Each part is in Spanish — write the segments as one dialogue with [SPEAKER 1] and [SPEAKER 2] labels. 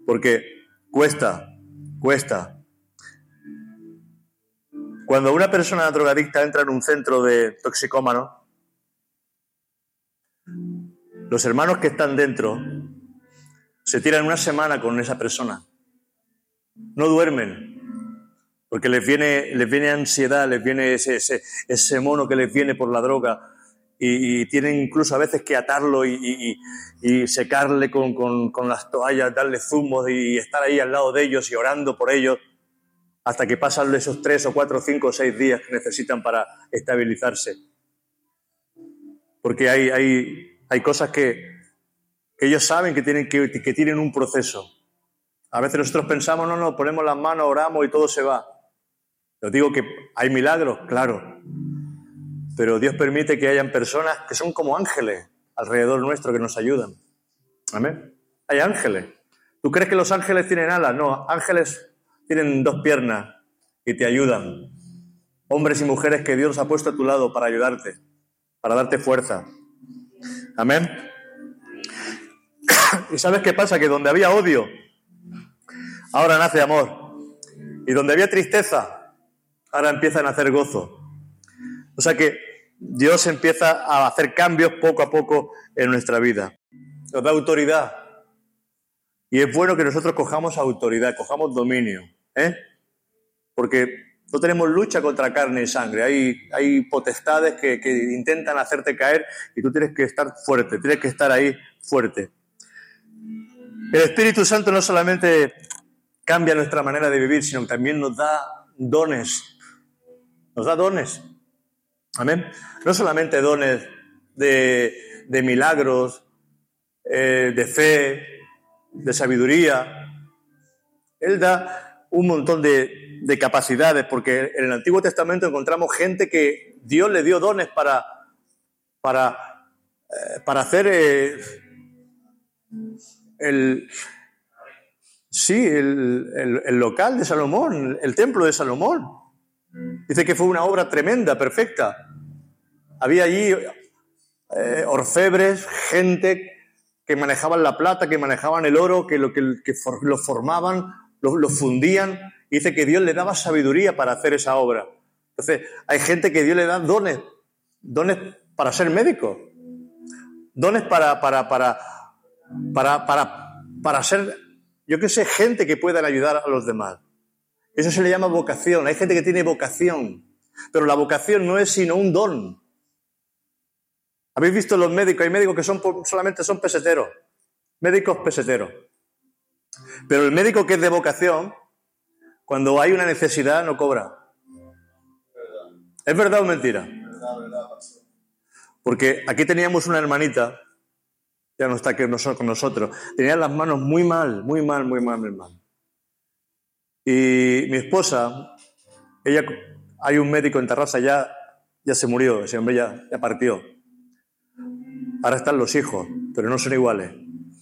[SPEAKER 1] Porque cuesta. Cuando una persona drogadicta entra en un centro de toxicómanos, los hermanos que están dentro se tiran una semana con esa persona. No duermen, porque les viene ansiedad, les viene ese mono que les viene por la droga, y tienen incluso a veces que atarlo y secarle con las toallas, darle zumos y estar ahí al lado de ellos y orando por ellos hasta que pasan esos 3 o 4 o 5 o 6 días que necesitan para estabilizarse. Porque hay cosas que ellos saben que tienen un proceso. A veces nosotros pensamos, no, ponemos las manos, oramos y todo se va. Os digo que hay milagros, claro. Pero Dios permite que hayan personas que son como ángeles alrededor nuestro que nos ayudan. Amén. Hay ángeles. ¿Tú crees que los ángeles tienen alas? No, ángeles tienen 2 piernas y te ayudan. Hombres y mujeres que Dios ha puesto a tu lado para ayudarte, para darte fuerza. Amén. ¿Y sabes qué pasa? Que donde había odio, ahora nace amor. Y donde había tristeza, ahora empieza a nacer gozo. O sea que Dios empieza a hacer cambios poco a poco en nuestra vida. Nos da autoridad. Y es bueno que nosotros cojamos autoridad, cojamos dominio. Porque no tenemos lucha contra carne y sangre. Hay potestades que intentan hacerte caer y tú tienes que estar fuerte, tienes que estar ahí fuerte. El Espíritu Santo no solamente cambia nuestra manera de vivir, sino que también nos da dones. Nos da dones. Amén. No solamente dones de milagros, de fe, de sabiduría. Él da un montón de capacidades, porque en el Antiguo Testamento encontramos gente que Dios le dio dones para hacer el local de Salomón, el templo de Salomón. Dice que fue una obra tremenda, perfecta. Había allí orfebres, gente que manejaban la plata, que manejaban el oro, que lo formaban, lo fundían. Dice que Dios le daba sabiduría para hacer esa obra. Entonces, hay gente que Dios le da dones para ser médico, dones para ser, yo qué sé, gente que puedan ayudar a los demás. Eso se le llama vocación. Hay gente que tiene vocación, pero la vocación no es sino un don. ¿Habéis visto los médicos? Hay médicos que solamente son peseteros, médicos peseteros. Pero el médico que es de vocación, cuando hay una necesidad, no cobra. ¿Es verdad o mentira? Porque aquí teníamos una hermanita, ya no está con nosotros, tenía las manos muy mal. Y mi esposa, hay un médico en Tarrasa, ya se murió, ese hombre ya partió. Ahora están los hijos, pero no son iguales.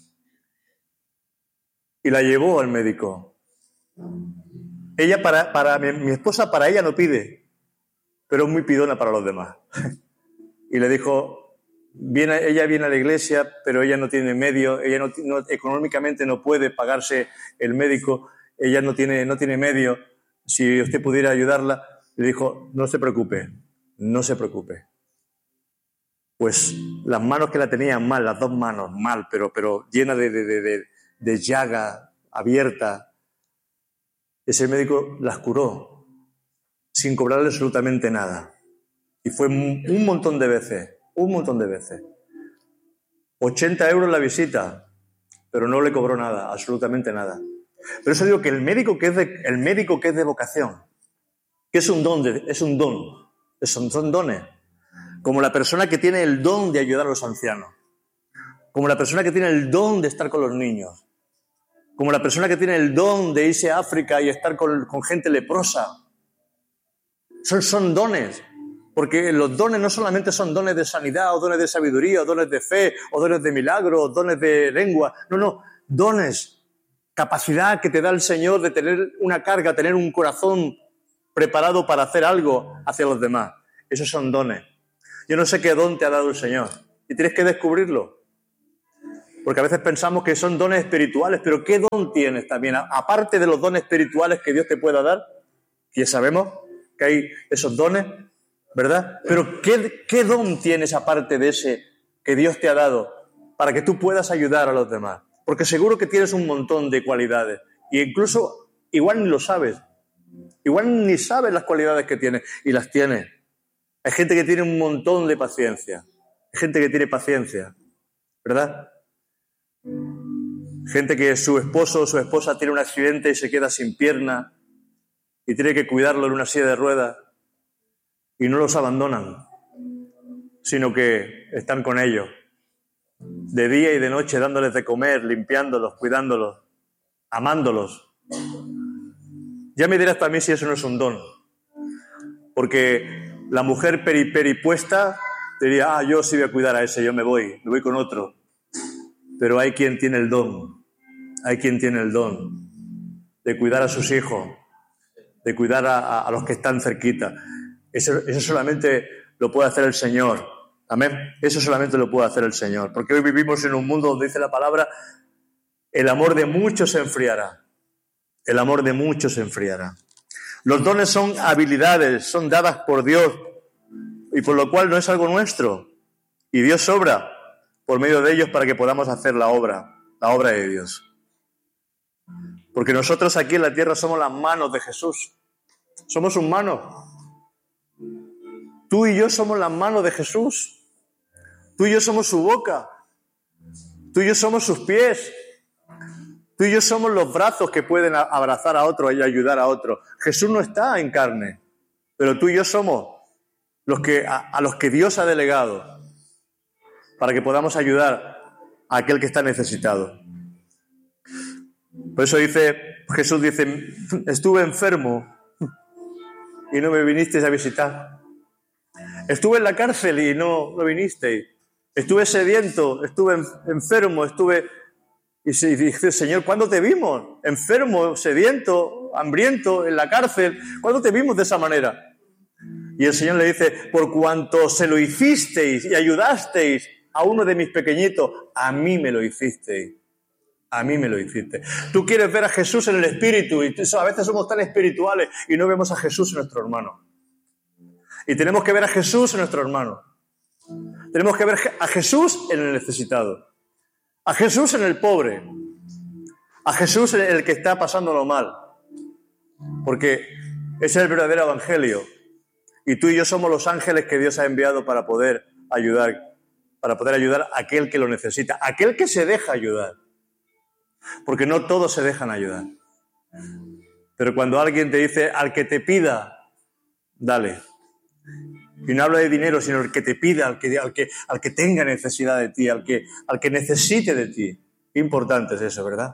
[SPEAKER 1] Y la llevó al médico. Ella mi esposa, para ella no pide, pero es muy pidona para los demás. Y le dijo, ella viene a la iglesia, pero ella no tiene medios, ella no económicamente no puede pagarse el médico, ella no tiene medios. Si usted pudiera ayudarla, le dijo, no se preocupe. Pues las manos que la tenían mal, las 2 manos mal, pero llenas de llaga abierta, ese médico las curó sin cobrarle absolutamente nada. Y fue un montón de veces. 80 euros la visita, pero no le cobró nada, absolutamente nada. Pero eso digo que el médico que es de vocación, que es un don, son dones. Como la persona que tiene el don de ayudar a los ancianos, como la persona que tiene el don de estar con los niños, como la persona que tiene el don de irse a África y estar con gente leprosa. Son dones, porque los dones no solamente son dones de sanidad, o dones de sabiduría, o dones de fe, o dones de milagro, o dones de lengua. No, dones, capacidad que te da el Señor de tener una carga, tener un corazón preparado para hacer algo hacia los demás. Esos son dones. Yo no sé qué don te ha dado el Señor y tienes que descubrirlo. Porque a veces pensamos que son dones espirituales, pero ¿qué don tienes también? Aparte de los dones espirituales que Dios te pueda dar, que sabemos que hay esos dones, ¿verdad? Pero ¿qué don tienes aparte de ese que Dios te ha dado para que tú puedas ayudar a los demás? Porque seguro que tienes un montón de cualidades e incluso igual ni lo sabes. Igual ni sabes las cualidades que tienes y las tienes. Hay gente que tiene un montón de paciencia. Hay gente que tiene paciencia, ¿verdad? Gente que su esposo o su esposa tiene un accidente y se queda sin pierna y tiene que cuidarlo en una silla de ruedas y no los abandonan, sino que están con ellos de día y de noche, dándoles de comer, limpiándolos, cuidándolos, amándolos. Ya me dirás para mí si eso no es un don, porque la mujer peripuesta diría, yo sí voy a cuidar a ese, yo me voy con otro. Pero hay quien tiene el don de cuidar a sus hijos, de cuidar a los que están cerquita. Eso solamente lo puede hacer el Señor. Amén. Eso solamente lo puede hacer el Señor. Porque hoy vivimos en un mundo donde dice la palabra, el amor de muchos se enfriará. El amor de muchos se enfriará. Los dones son habilidades, son dadas por Dios, y por lo cual no es algo nuestro. Y Dios obra por medio de ellos para que podamos hacer la obra de Dios. Porque nosotros aquí en la tierra somos las manos de Jesús. Somos sus manos. Tú y yo somos las manos de Jesús. Tú y yo somos su boca. Tú y yo somos sus pies. Tú y yo somos los brazos que pueden abrazar a otro y ayudar a otro. Jesús no está en carne, pero tú y yo somos a los que Dios ha delegado para que podamos ayudar a aquel que está necesitado. Por eso Jesús dice, estuve enfermo y no me vinisteis a visitar. Estuve en la cárcel y no vinisteis. Estuve sediento, estuve enfermo, Y dice, Señor, ¿cuándo te vimos? Enfermo, sediento, hambriento, en la cárcel. ¿Cuándo te vimos de esa manera? Y el Señor le dice, por cuanto se lo hicisteis y ayudasteis a uno de mis pequeñitos, a mí me lo hicisteis. A mí me lo hiciste. Tú quieres ver a Jesús en el Espíritu y a veces somos tan espirituales y no vemos a Jesús en nuestro hermano. Y tenemos que ver a Jesús en nuestro hermano. Tenemos que ver a Jesús en el necesitado. A Jesús en el pobre. A Jesús en el que está pasándolo mal. Porque ese es el verdadero evangelio. Y tú y yo somos los ángeles que Dios ha enviado para poder ayudar a aquel que lo necesita, aquel que se deja ayudar. Porque no todos se dejan ayudar. Pero cuando alguien te dice, al que te pida, dale. Y no habla de dinero, sino el que te pida, al que tenga necesidad de ti, al que necesite de ti. Qué importante es eso, ¿verdad?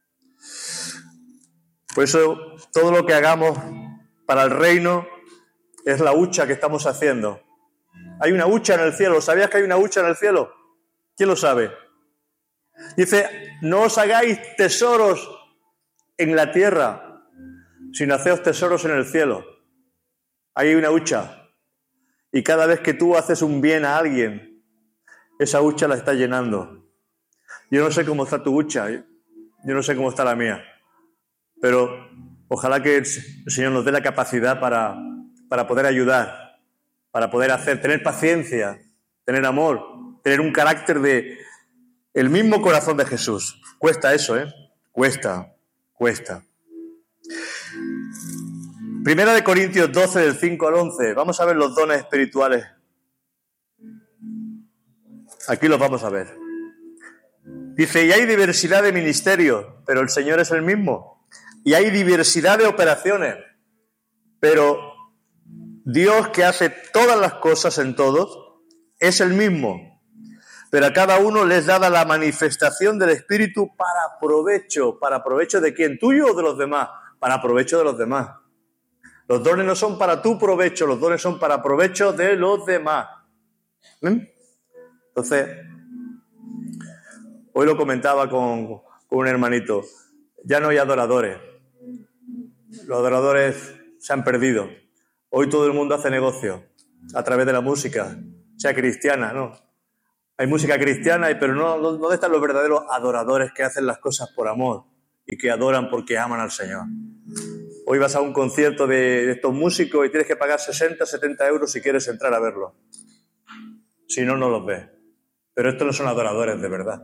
[SPEAKER 1] Por eso, todo lo que hagamos para el reino es la hucha que estamos haciendo. Hay una hucha en el cielo. ¿Sabías que hay una hucha en el cielo? ¿Quién lo sabe? Dice, no os hagáis tesoros en la tierra, sino haceos tesoros en el cielo. Hay una hucha. Y cada vez que tú haces un bien a alguien, esa hucha la está llenando. Yo no sé cómo está tu hucha, yo no sé cómo está la mía, pero ojalá que el Señor nos dé la capacidad para poder ayudar, para poder tener paciencia, tener amor, tener un carácter de el mismo corazón de Jesús. Cuesta eso, Cuesta. Primera de Corintios 12, del 5 al 11. Vamos a ver los dones espirituales. Aquí los vamos a ver. Dice, y hay diversidad de ministerios, pero el Señor es el mismo. Y hay diversidad de operaciones, pero Dios, que hace todas las cosas en todos, es el mismo. Pero a cada uno les dada la manifestación del Espíritu para provecho. ¿Para provecho de quién? ¿Tuyo o de los demás? Para provecho de los demás. Los dones no son para tu provecho, los dones son para provecho de los demás. Entonces, hoy lo comentaba con un hermanito. Ya no hay adoradores. Los adoradores se han perdido. Hoy todo el mundo hace negocio a través de la música, sea cristiana, ¿no? Hay música cristiana, pero ¿dónde están los verdaderos adoradores que hacen las cosas por amor y que adoran porque aman al Señor? Hoy vas a un concierto de estos músicos y tienes que pagar 60, 70 euros si quieres entrar a verlo. Si no, no los ves. Pero estos no son adoradores de verdad.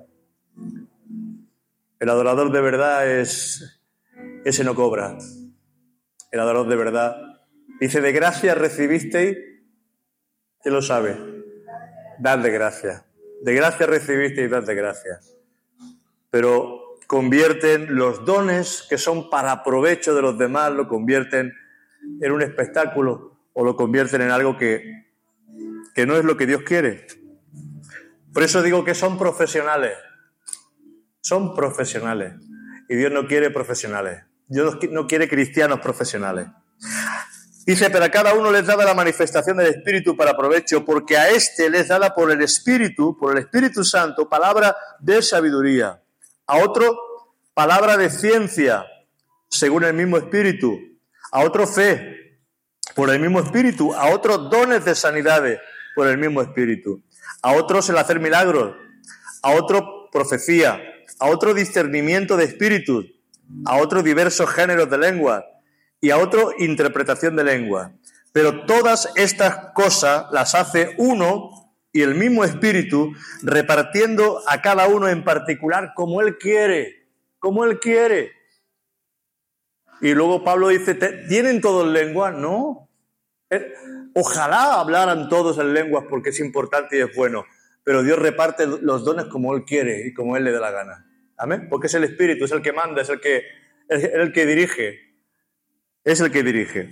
[SPEAKER 1] El adorador de verdad ese no cobra. El adorador de verdad dice, de gracia recibisteis, ¿quién lo sabe? Dad de gracia. De gracia recibisteis, dad de gracia. Pero convierten los dones que son para provecho de los demás, lo convierten en un espectáculo o lo convierten en algo que no es lo que Dios quiere. Por eso digo que son profesionales. Son profesionales. Y Dios no quiere profesionales. Dios no quiere cristianos profesionales. Dice, pero a cada uno les daba la manifestación del Espíritu para provecho, porque a este les daba por el Espíritu Santo, palabra de sabiduría. A otro, palabra de ciencia, según el mismo Espíritu. A otro, fe, por el mismo Espíritu. A otros, dones de sanidades, por el mismo Espíritu. A otros, el hacer milagros. A otro, profecía. A otro, discernimiento de espíritus. A otro, diversos géneros de lengua. Y a otro, interpretación de lengua. Pero todas estas cosas las hace uno y el mismo Espíritu, repartiendo a cada uno en particular como Él quiere. Como Él quiere. Y luego Pablo dice, ¿tienen todos lenguas? No. Ojalá hablaran todos en lenguas porque es importante y es bueno. Pero Dios reparte los dones como Él quiere y como Él le dé la gana. Amén. Porque es el Espíritu, es el que manda, es el que dirige. Es el que dirige.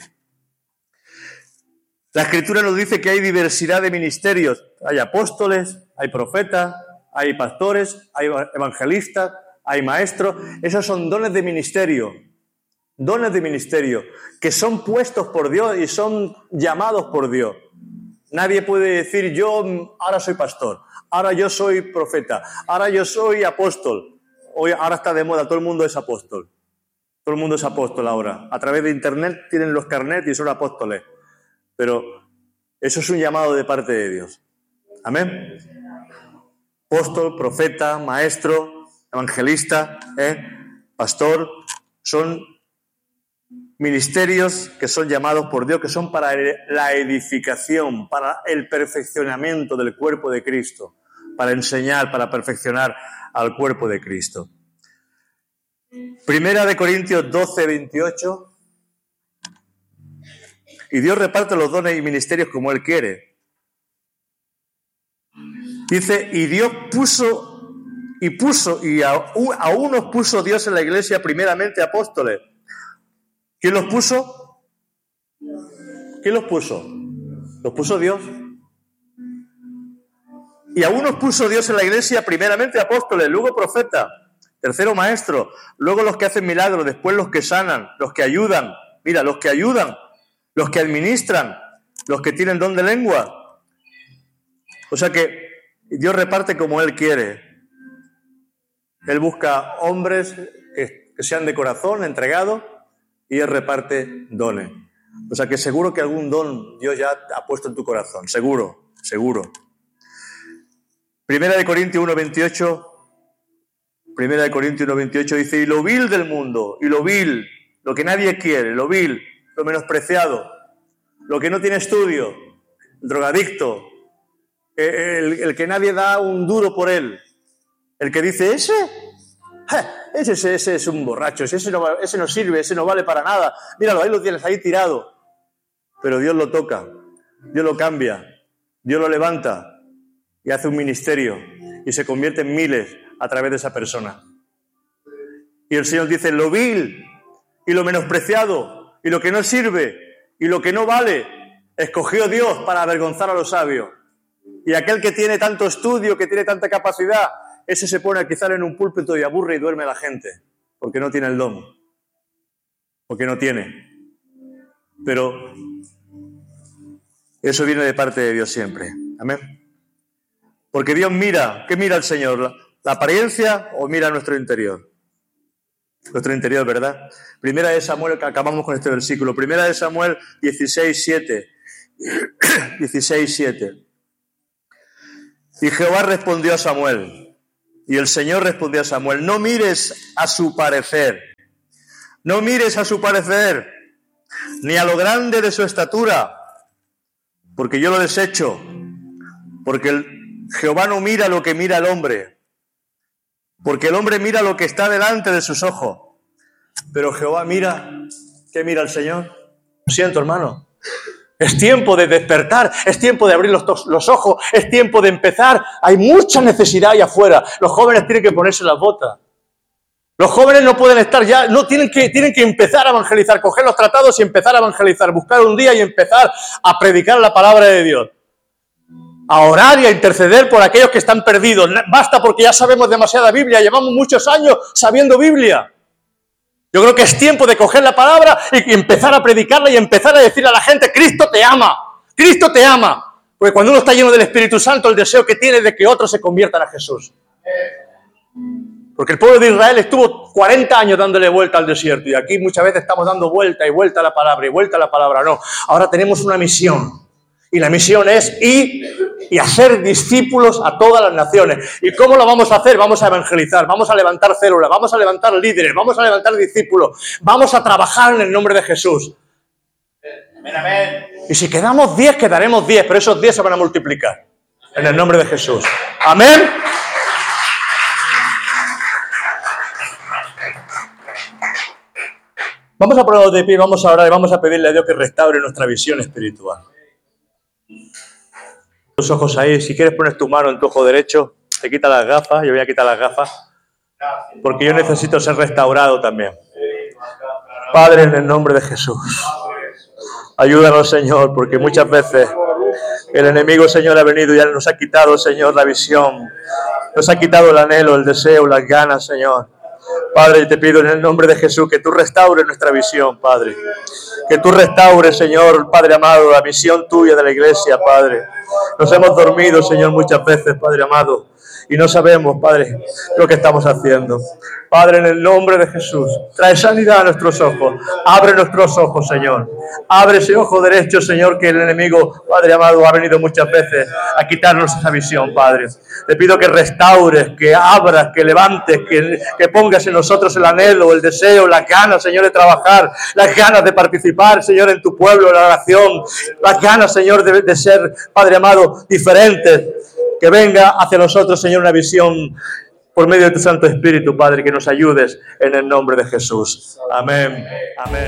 [SPEAKER 1] La Escritura nos dice que hay diversidad de ministerios. Hay apóstoles, hay profetas, hay pastores, hay evangelistas, hay maestros. Esos son dones de ministerio. Dones de ministerio que son puestos por Dios y son llamados por Dios. Nadie puede decir, yo ahora soy pastor, ahora yo soy profeta, ahora yo soy apóstol. Ahora está de moda, todo el mundo es apóstol. Todo el mundo es apóstol ahora. A través de internet tienen los carnets y son apóstoles. Pero eso es un llamado de parte de Dios. Amén. Apóstol, profeta, maestro, evangelista, pastor, son ministerios que son llamados por Dios, que son para la edificación, para el perfeccionamiento del cuerpo de Cristo, para enseñar, para perfeccionar al cuerpo de Cristo. Primera de Corintios 12, 28. Y Dios reparte los dones y ministerios como Él quiere. Dice, y Dios puso, y a unos puso Dios en la iglesia primeramente apóstoles. ¿Quién los puso? ¿Quién los puso? Los puso Dios. Y a unos puso Dios en la iglesia primeramente apóstoles, luego profetas, tercero maestro, luego los que hacen milagros, después los que sanan, los que ayudan. Mira, los que ayudan, los que administran, los que tienen don de lengua. O sea que Dios reparte como Él quiere. Él busca hombres que sean de corazón, entregados, y Él reparte dones. O sea que seguro que algún don Dios ya ha puesto en tu corazón. Seguro, seguro. Primera de Corintios 1:28. Primera de Corintios 1:28 dice, y lo vil del mundo, y lo vil, lo que nadie quiere, lo vil, lo menospreciado, lo que no tiene estudio, el drogadicto, el que nadie da un duro por él, el que dice, ese es un borracho, ese no sirve, ese no vale para nada, míralo, ahí lo tienes, ahí tirado. Pero Dios lo toca, Dios lo cambia, Dios lo levanta y hace un ministerio y se convierte en miles a través de esa persona. Y el Señor dice, lo vil y lo menospreciado y lo que no sirve y lo que no vale, escogió Dios para avergonzar a los sabios. Y aquel que tiene tanto estudio, que tiene tanta capacidad, ese se pone a quizá en un púlpito y aburre y duerme a la gente, porque no tiene el don, porque no tiene. Pero eso viene de parte de Dios siempre. Amén. Porque Dios mira, ¿qué mira el Señor? ¿La apariencia o mira nuestro interior? Nuestro interior, ¿verdad? Primera de Samuel, acabamos con este versículo. Primera de Samuel 16:7. 16:7. Y Jehová respondió a Samuel, y el Señor respondió a Samuel, no mires a su parecer, no mires a su parecer, ni a lo grande de su estatura, porque yo lo desecho, porque Jehová no mira lo que mira el hombre, porque el hombre mira lo que está delante de sus ojos, pero Jehová mira, ¿qué mira el Señor? Lo siento, hermano. Es tiempo de despertar, es tiempo de abrir los ojos, es tiempo de empezar. Hay mucha necesidad ahí afuera. Los jóvenes tienen que ponerse las botas. Los jóvenes no pueden estar ya, no tienen que empezar a evangelizar, coger los tratados y empezar a evangelizar, buscar un día y empezar a predicar la palabra de Dios. A orar y a interceder por aquellos que están perdidos. Basta porque ya sabemos demasiada Biblia, llevamos muchos años sabiendo Biblia. Yo creo que es tiempo de coger la palabra y empezar a predicarla y empezar a decirle a la gente, Cristo te ama, Cristo te ama. Porque cuando uno está lleno del Espíritu Santo, el deseo que tiene es de que otros se conviertan a Jesús. Porque el pueblo de Israel estuvo 40 años dándole vuelta al desierto y aquí muchas veces estamos dando vuelta y vuelta a la palabra y vuelta a la palabra. No, ahora tenemos una misión y la misión es ir y hacer discípulos a todas las naciones. ¿Y cómo lo vamos a hacer? Vamos a evangelizar, vamos a levantar células, vamos a levantar líderes, vamos a levantar discípulos, vamos a trabajar en el nombre de Jesús. Amén. Y si quedamos 10, quedaremos 10, pero esos 10 se van a multiplicar en el nombre de Jesús. Amén. Vamos a ponernos de pie, vamos a orar y vamos a pedirle a Dios que restaure nuestra visión espiritual. Los ojos ahí, si quieres poner tu mano en tu ojo derecho, te quita las gafas, yo voy a quitar las gafas, porque yo necesito ser restaurado también. Padre, en el nombre de Jesús, ayúdanos, Señor, porque muchas veces el enemigo, Señor, ha venido y ya nos ha quitado, Señor, la visión, nos ha quitado el anhelo, el deseo, las ganas, Señor. Padre, te pido en el nombre de Jesús que tú restaures nuestra visión, Padre. Que tú restaures, Señor, Padre amado, la visión tuya de la iglesia, Padre. Nos hemos dormido, Señor, muchas veces, Padre amado, y no sabemos, Padre, lo que estamos haciendo. Padre, en el nombre de Jesús, trae sanidad a nuestros ojos. Abre nuestros ojos, Señor. Abre ese ojo derecho, Señor, que el enemigo, Padre amado, ha venido muchas veces a quitarnos esa visión, Padre. Te pido que restaures, que abras, que levantes, que pongas en nosotros el anhelo, el deseo, las ganas, Señor, de trabajar, las ganas de participar, Señor, en tu pueblo, en la oración, las ganas, Señor, de ser, Padre amado, diferentes. Que venga hacia nosotros, Señor, una visión por medio de tu Santo Espíritu, Padre, que nos ayudes en el nombre de Jesús. Amén. Amén.